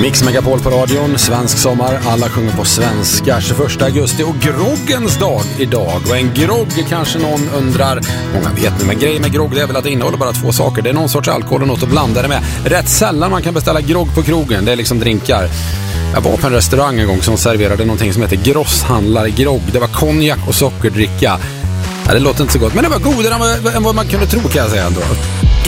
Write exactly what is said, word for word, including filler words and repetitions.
Mix Megapol på radion, svensk sommar, alla sjunger på svenska. tjugoförsta augusti och groggens dag idag. Och en grogg kanske någon undrar, många vet nu, men grejen med grogg det är väl att det innehåller bara två saker. Det är någon sorts alkohol och något att blanda det med. Rätt sällan man kan beställa grogg på krogen, det är liksom drinkar. Jag var på en restaurang en gång som serverade någonting som heter grosshandlare grogg. Det var konjak och sockerdricka. Ja, det låter inte så gott, men det var godare än vad man kunde tro, kan jag säga ändå.